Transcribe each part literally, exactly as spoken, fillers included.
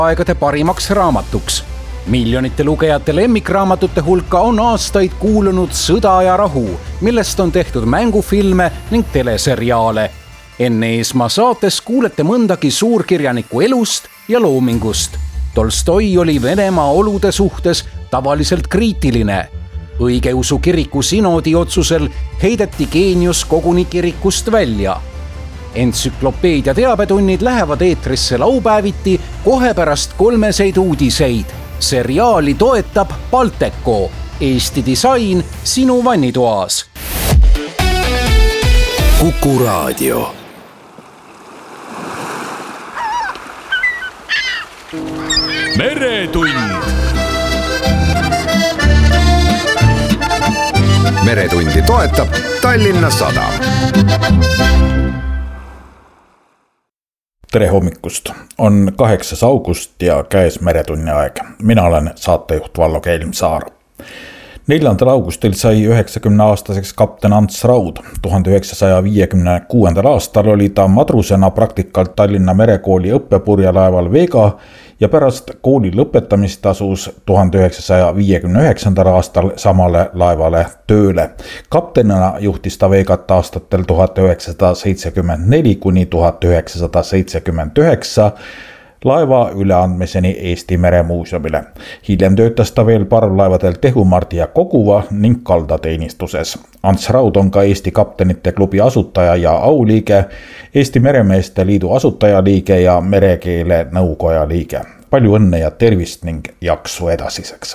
aegade parimaks raamatuks. Miljonite lugejate lemmikraamatute hulka on aastaid kuulunud Sõda ja rahu, millest on tehtud mängufilme ning teleseriaale. Enne Eesmaa saates kuulete mõndagi suurkirjaniku elust ja loomingust. Tolstoi oli Venemaa olude suhtes tavaliselt kriitiline. Õigeusu kiriku sinodi otsusel heideti geenius koguni kirikust välja. Entsüklopeedia teabetunnid lähevad eetrisse laupäeviti kohe pärast kolmeseid uudiseid. Seriaali toetab Balteco, Eesti disain sinu vannitoas. Kuku Raadio. Meretund. Meretundi toetab Tallinna Sadam. Tere hommikust! On kaheksas august ja käes Meretunni aeg. Mina olen saatejuht Vallo Kelmsaar. neljandal augustil sai üheksakümne aastaseks kapten Ants Raud. tuhande üheksasaja viiekümne kuuendal aastal oli ta madrusena praktikalt Tallinna merekooli õppepurjelaeval Vega ja pärast kooli lõpetamist asus tuhande üheksasaja viiekümne üheksandal aastal samale laevale tööle. Kaptenina juhtis ta Vegat aastatel tuhat üheksasada seitsekümmend neli kuni tuhat üheksasada seitsekümmend üheksa laeva üleandmiseni Eesti Meremuuseumile. Hiljem töötas ta veel parvlaevadel Tehumardi ja Koguva ning kaldateenistuses. Ants Raud on ka Eesti Kaptenite klubi asutaja ja auliige, Eesti Meremeeste Liidu asutajaliige ja Merekeele nõukoja liige. Palju õnne ja tervist ning jaksu edasiseks.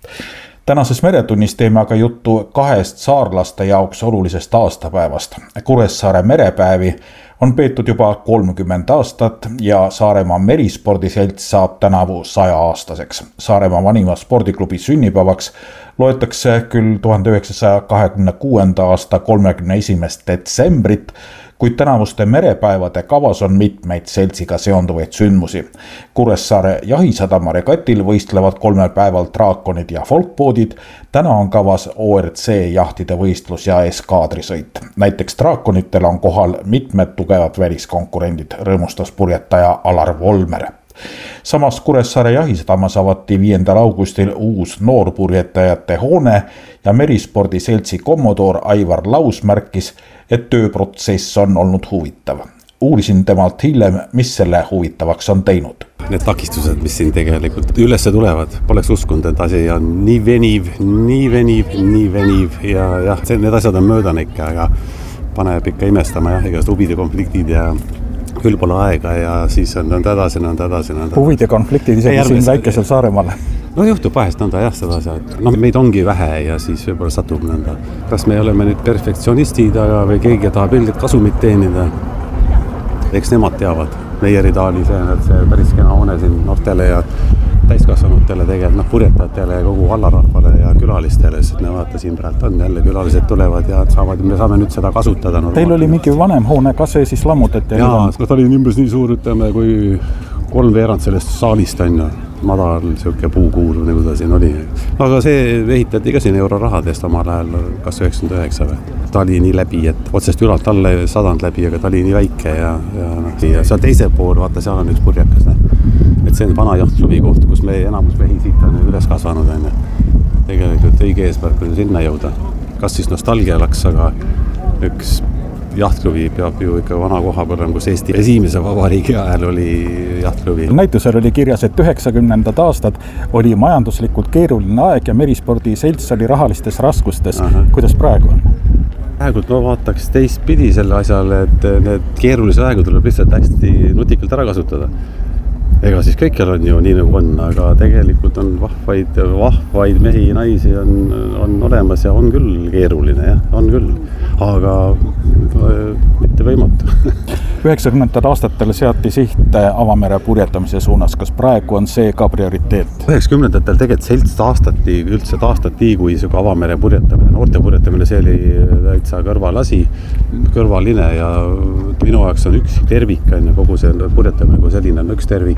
Tänases Meretunnis teeme aga juttu kahest saarlaste jaoks olulisest aastapäevast. Kuressaare merepäevi on peetud juba kolmkümmend aastat ja Saaremaa Merispordiselts saab tänavu saja aastaseks. Saaremaa vanima spordiklubi sünnipäevaks loetakse küll tuhande üheksasaja kahekümne kuuenda aasta kolmekümne esimest detsembrit, kuid tänavuste merepäevade kavas on mitmeid seltsiga seonduvaid sündmusi. Kuressaare jahisadama regatil võistlevad kolmel päeval draakonid ja folkboodid. Täna on kavas O R C jahtide võistlus ja eskaadrisõit. Näiteks draakonitel on kohal mitmed tugevad väliskonkurendid, rõõmustas purjetaja Alar Volmer. Samas Kuressaare jahisadamas avati viiendal augustil uus noorpurjetajate hoone ja Merispordiseltsi kommodoor Aivar Laus märkis, et tööprotsess on olnud huvitav. Uurisin temalt hiljem, mis selle huvitavaks on teinud. Need takistused, mis siin tegelikult ülesse tulevad, poleks uskunud, et asi on nii veniv, nii veniv, nii veniv ja jah, need asjad on möödanik, aga paneb ikka imestama jah, igast huvide konfliktid ja küll pole aega ja siis on nõnda edasi, nõnda edasi, nõnda. Huvide konfliktid isegi järgmise... siin väikesel Saaremaal. No juhtub vahest nõnda jah, seda asja, et no, meid ongi vähe ja siis võib-olla satub nõnda. Kas me oleme nüüd perfektsionistid aga või keegi tahab ilgelt kasumit teenida? Eks nemad teavad. Meierida oli see, et see päris kena hoone siin noortele ja täiskasvanutele tegelikult, noh, purjetajatele ja kogu vallarahvale ja külalistele, sest me vaata siin praegu on jälle külalised tulevad ja saavad, me saame nüüd seda kasutada. Teil oli mingi vanem hoone, kas see siis lammutati? Jaa, no ta oli umbes nii suur, ütleme, kui kolm veerand sellest saalist on ju, madal siuke puukuur, nagu ta siin oli. Aga see ehitati ka siin eurorahadest omal ajal, kas üheksakümmend üheksa või. Ta oli nii läbi, et otsest ülalt alla sadand läbi, aga ta oli nii väike ja, ja, ja seal teise pool, vaata, seal on üks purjekas. Ne? Et see on vana jahtklubi koht, kus me enamus mehi siit on üles kasvanud. On. Tegelikult õige eesmärk on sinna jõuda. Kas siis nostalgia laks, aga üks jahtklubi peab ju ikka vana koha peal, kus Eesti esimese vabariigi ajal oli jahtklubi. Näitusel oli kirjas, et üheksakümnendad aastad oli majanduslikult keeruline aeg ja Merispordiselts oli rahalistes raskustes. Aha. Kuidas praegu on? Praegult ma vaataks teistpidi selle asjale, et need keerulise aegu tuleb lihtsalt hästi nutikalt ära kasutada. Ega siis kõikjal on ju nii nagu on, aga tegelikult on vahvaid, vahvaid mehi ja naisi on, on olemas ja on küll keeruline, jah, on küll, aga mitte võimatu. üheksakümnendatel aastatel seati siht avamere purjetamise suunas. Kas praegu on see ka prioriteet? üheksakümnendatel tegelikult selts taastati, üldse taastati, kui see avamere purjetamine, noorte purjetamine, see oli täitsa kõrvalasi, kõrvaline ja minu jaoks on üks tervik, kogu see purjetamine kui selline on üks tervik,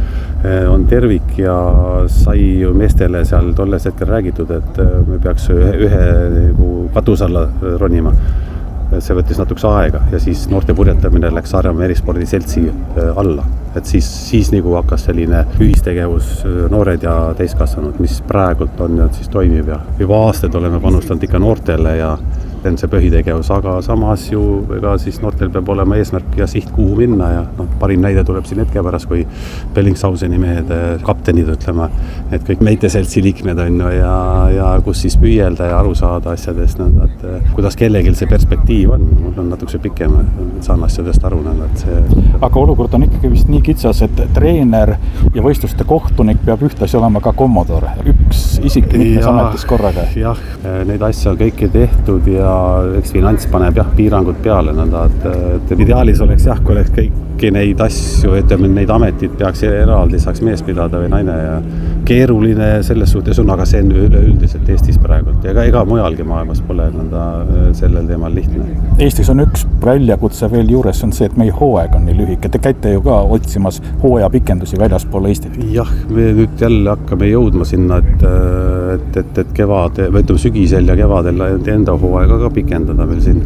on tervik ja sai ju meestele seal tolles hetkel räägitud, et me peaks ühe, ühe katus alla ronima. see võttis natukese aega ja siis noorte purjetamine läks Saaremaa Merispordi seltsi alla. Et siis, siis nagu hakkas selline ühistegevus noored ja täiskasvanud, mis praegult on ja siis toimib ja juba aastaid oleme panustanud ikka noortele ja on see põhitegevus, aga samas ju ega siis noortel peab olema eesmärk ja siht kuhu minna ja no, parim näide tuleb siin hetke pärast, kui Bellingshauseni mehed, kaptenid ütleme, et kõik meiteseltsi liikmed on ja, ja kus siis püüelda ja aru saada asjadest, et kuidas kellelgi see perspektiiv on, mul on natukese pikem, saan asjadest aru. Et see... Aga olukord on ikkagi vist nii kitsas, et treener ja võistluste kohtunik peab ühtlasi olema ka kommodor, üks isik mitmes ja, ametis korraga. Jah, neid asja on kõiki tehtud ja eks finants paneb jah piirangud peale, nõnda, et, et ideaalis oleks jah, kui oleks kõiki neid asju, ütleme, neid ametid peaks eraldi saaks mees pidada või naine ja keeruline selles suhtes on, aga see on üleüldiselt Eestis praegult ja ega, ega mujalgi maailmas pole nõnda sellel teemal lihtne. Eestis on üks väljakutse veel juures, on see, et meie hooaeg on nii lühike. Te käite ju ka otsimas hooaja pikendusi väljaspool Eestit. Jah, me nüüd jälle hakkame jõudma sinna, et, et, et, et kevad, või ütleme sügisel ja kevadel enda hooaega ka pikendada veel siin.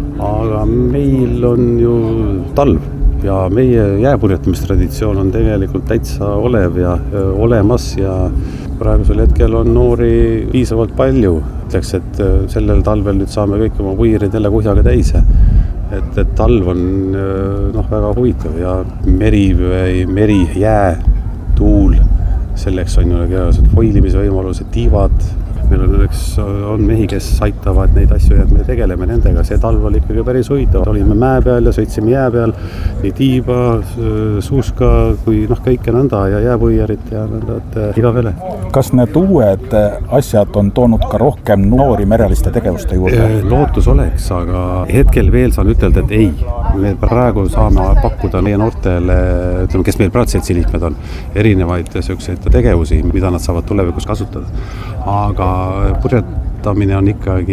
Aga meil on ju talv ja meie jääpurjetamistraditsioon on tegelikult täitsa olev ja olemas ja praegusel hetkel on noori piisavalt palju. Ütleks, et sellel talvel nüüd saame kõik oma puirid jälle kuhjaga täise. Et, et talv on noh, väga huvitav ja meri, meri, jää, tuul, selleks on ju foilimisvõimalused, tiivad. Meil on, üks, on mehi, kes aitavad neid asju ja me tegeleme nendega. See talv oli ikkagi päris huvitav. Olime mäe peal ja sõitsime jää peal, nii tiiba, suuska kui noh, kõike nõnda ja jääpuijarit ja nõnda, et iga vele. Kas need uued asjad on toonud ka rohkem noori mereliste tegevuste juurde? Lootus oleks, aga hetkel veel saan ütelda, et ei. Me praegu saame pakkuda meie noortele, ütleme, kes meil praegu seltsi liikmed on, erinevaid selliseid tegevusi, mida nad saavad tulevikus kasutada. Aga purjetamine on ikkagi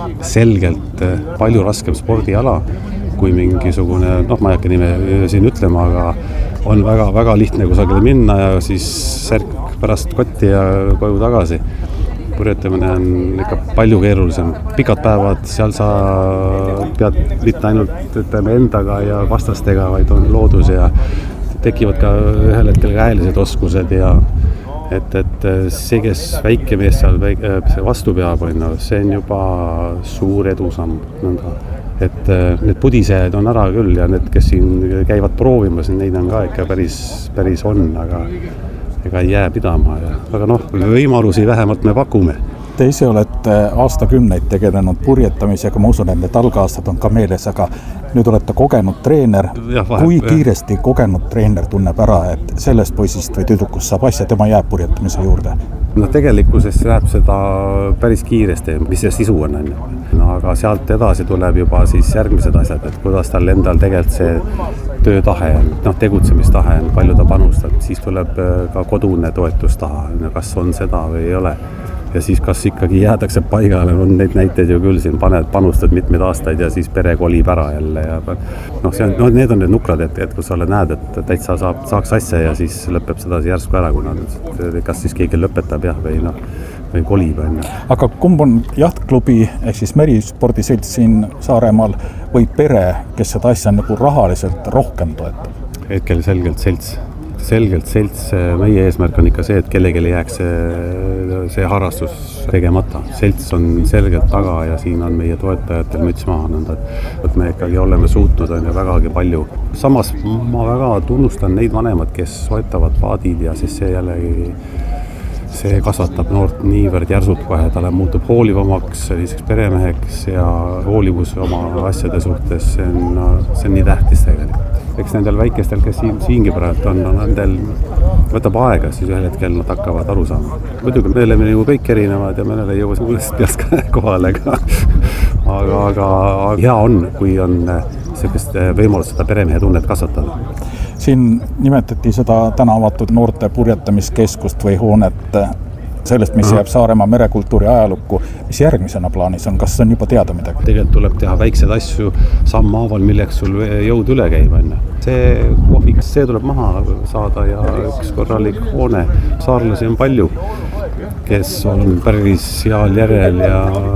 selgelt palju raskem spordiala kui mingisugune, noh ma ei hakka nime siin ütlema, aga on väga, väga lihtne kusagile minna ja siis särk pärast kotti ja koju tagasi. Purjetamine on ikka palju keerulisem. Pikad päevad, seal sa pead mitte ainult ütleme, endaga ja vastastega, vaid on loodus ja tekivad ka ühel hetkel käelised oskused ja et, et see, kes väike mees seal vastu peab, see on juba suur edusamm. Et need pudisejad on ära küll ja need, kes siin käivad proovimas, neid on ka ikka päris, päris on, aga ega ei jää pidama. Ja, aga noh, võimalusi vähemalt me pakume. Te ise olete aastakümneid tegelenud purjetamisega, ma usun, et need algaastad on ka meeles, aga nüüd olete kogenud treener. Ja, vahe, kui kiiresti jah. Kogenud treener tunneb ära, et sellest poisist või tüdrukust saab asja tema jääb purjetamise juurde? No tegelikkuses läheb seda päris kiiresti, mis see sisu on. No, aga sealt edasi tuleb juba siis järgmised asjad, et kuidas tal endal tegelikult see töötahe on, noh, tegutsemistahe on, palju ta panustab, siis tuleb ka kodune toetustaha, kas on seda või ei ole. Ja siis kas ikkagi jäädakse paigale, on neid näiteid ju küll siin, paned, panustad mitmeid aastaid ja siis pere kolib ära jälle. Ja noh, see on, no, need on need nukrad, et, et kus sa näed, et täitsa saab, saaks asja ja siis lõpeb seda järsku ära, kuna kas siis keegi lõpetab jah, või, no, või kolib. Aga kumb on jahtklubi ehk siis merispordiselts siin Saaremaal või pere, kes seda asja nagu rahaliselt rohkem toetab? Hetkel selgelt selts. Selgelt selts, meie eesmärk on ikka see, et kellelegi jääks see, see harrastus tegemata. Selts on selgelt taga ja siin on meie toetajatel müts maha nõnda, et me ikkagi oleme suutnud on ja vägagi palju. Samas ma väga tunnustan neid vanemad, kes soetavad paadid ja siis see jällegi see kasvatab noort niivõrd järsult kohe, talle muutub hoolivamaks, selliseks peremeheks ja hoolivus oma asjade suhtes, see on, see on nii tähtis tegelikult. Eks nendel väikestel, kes siin, siingi praegu on, on nendel võtab aega, siis ühel hetkel nad hakkavad aru saama. Muidugi me oleme ju kõik erinevad ja mõnele ei jõua suurest peast kohale, aga, aga, aga hea on, kui on sellist võimalust seda peremehe tunnet kasvatada. Siin nimetati seda täna avatud noorte purjetamiskeskust või hoonet sellest, mis jääb Saaremaa merekultuuri ajalukku. Mis järgmisena plaanis on? Kas on juba teada midagi? Tegelikult tuleb teha väikseid asju sammhaaval, milleks sul jõud üle käib. See kohviks, see tuleb maha saada ja üks korralik hoone. Saarlasi on palju, kes on päris heal järel ja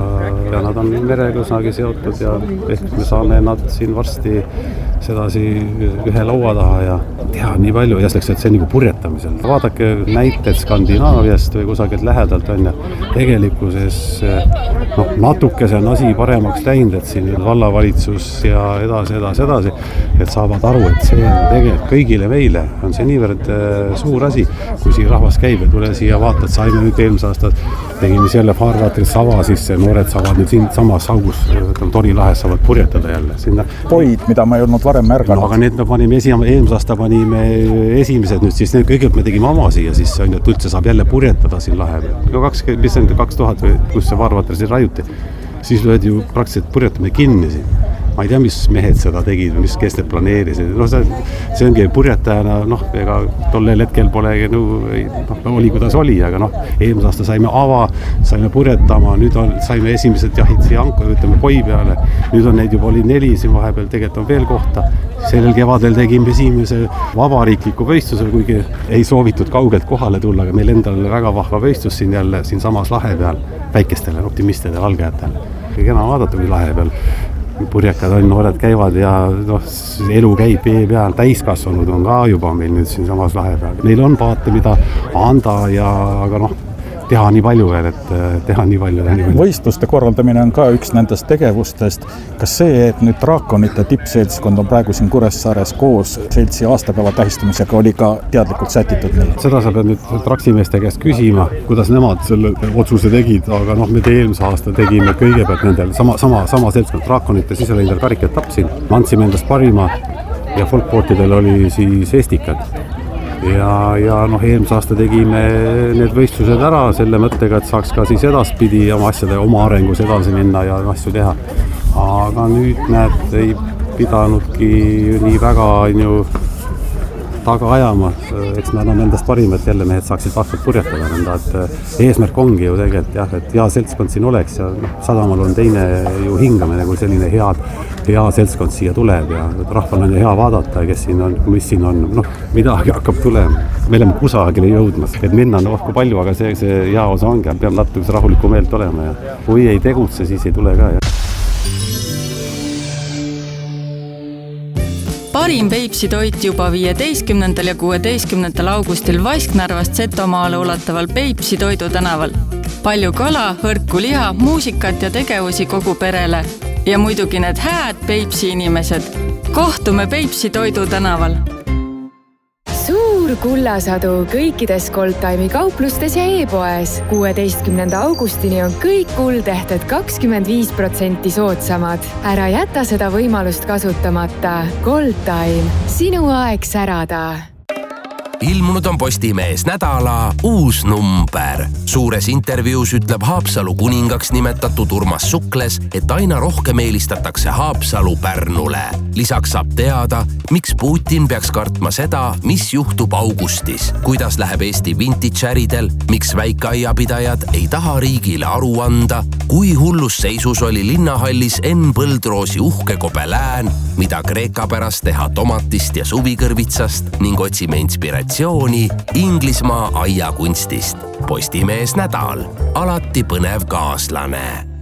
ja nad on merega üsnagi seotud ja ehk me saame nad siin varsti sedasi ühe laua taha ja teha nii palju ja selleks, et see on nagu purjetamisel. Vaadake näited Skandinaaviast või kusagilt lähedalt on ja tegelikkuses noh, natuke see on asi paremaks läinud, et siin vallavalitsus ja edasi, edasi, edasi, et saavad aru, et see on tegelikult kõigile meile on see niivõrd suur asi, kui siia rahvas käib ja tule siia vaatad, saime nüüd eelmise aastat tegime selle Farvatris sava sisse, noored saavad nüüd siin samas augus Tori lahes saavad purjetada jälle sinna. Poid, mida ma ei olnud varem märganud. No, aga need me panime esi, eelmise aasta panime esimesed nüüd, siis kõigepealt me tegime oma siia, siis on ju, et üldse saab jälle purjetada siin lahe. Kaks, mis on kaks tuhat või kus see Farvatris rajuti, siis löödi ju praktiliselt purjetame kinni siin. Ma ei tea, mis mehed seda tegid või mis, kes need planeerisid. No see, see ongi purjetajana, noh, ega tollel hetkel pole, no, noh, oli kuidas oli, aga noh, eelmise aasta saime ava, saime purjetama, nüüd on, saime esimesed jahid siia anka, ütleme koi peale. Nüüd on neid juba oli neli, siin vahepeal tegelikult on veel kohta. Sellel kevadel tegime esimese vabariikliku võistluse, kuigi ei soovitud kaugelt kohale tulla, aga meil endal oli väga vahva võistlus siin jälle, siin samas lahe peal, väikestele optimistidele, algajatele. Kena vaadata, kui lahe peal purjekad on, noored käivad ja noh, elu käib vee peal, täiskasvanud on ka juba meil nüüd siin samas lahe peal. Meil on vaate, mida anda ja, aga noh, teha nii palju veel, et teha nii palju. Nii palju. Võistluste korraldamine on ka üks nendest tegevustest. Kas see, et nüüd Draakonite tippseltskond on praegu siin Kuressaares koos seltsi aastapäeva tähistamisega oli ka teadlikult sätitud nii? Seda sa pead nüüd traksimeeste käest küsima, kuidas nemad selle otsuse tegid, aga noh, me eelmise aasta tegime kõigepealt nendel sama, sama, sama seltskond Draakonite, siis oli nendel kariketapp siin. Me andsime endast parima ja folkbootidel oli siis estikad. Ja, ja noh, eelmise aasta tegime need võistlused ära selle mõttega, et saaks ka siis edaspidi oma asjade oma arengus edasi minna ja asju teha. Aga nüüd näed, ei pidanudki nii väga ju taga ajama, eks me anname endast parim, et jälle mehed saaksid vahvalt purjetada nõnda, et eesmärk ongi ju tegelikult jah, et hea seltskond siin oleks ja noh, Sadamal on teine ju hingamine, kui selline hea, hea seltskond siia tuleb ja rahval on ju hea vaadata, kes siin on, mis siin on, noh, midagi hakkab tulema. Me oleme kusagile jõudmas, et minna on ohku palju, aga see, see hea osa ongi, peab natuke rahulikku meelt olema ja kui ei tegutse, siis ei tule ka. Ja. Parim Peipsi toit juba viieteistkümnendal ja kuueteistkümnendal augustil Vasknarvast Setomaale ulataval Peipsi toidu tänaval. Palju kala, hõrku liha, muusikat ja tegevusi kogu perele. Ja muidugi need hääd Peipsi inimesed. Kohtume Peipsi toidu tänaval. Suur kullasadu kõikides Goldtime'i kauplustes ja e-poes. kuueteistkümnenda augustini on kõik kuldehted kakskümmend viis protsenti soodsamad. Ära jäta seda võimalust kasutamata. Goldtime. Sinu aeg särada. Ilmunud on Postimees nädala uus number. Suures intervjuus ütleb Haapsalu kuningaks nimetatud Urmas Sukles, et aina rohkem eelistatakse Haapsalu Pärnule. Lisaks saab teada, miks Putin peaks kartma seda, mis juhtub augustis, kuidas läheb Eesti vintage-äridel, miks väikeaiapidajad ei taha riigile aru anda, kui hullus seisus oli linnahallis Enn Põldroosi uhke kobelään, mida Kreeka pärast teha tomatist ja suvikõrvitsast ning otsime inspiratsiooni Inglismaa aiakunstist. Postimees nädal. Alati põnev kaaslane.